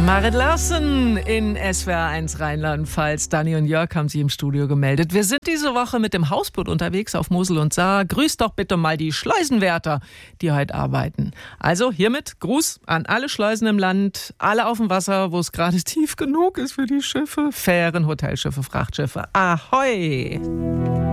Marit Larsen in SWR1 Rheinland-Pfalz. Dani und Jörg haben sich im Studio gemeldet. Wir sind diese Woche mit dem Hausboot unterwegs auf Mosel und Saar. Grüßt doch bitte mal die Schleusenwärter, die heute arbeiten. Also hiermit Gruß an alle Schleusen im Land, alle auf dem Wasser, wo es gerade tief genug ist für die Schiffe. Fähren, Hotelschiffe, Frachtschiffe. Ahoi!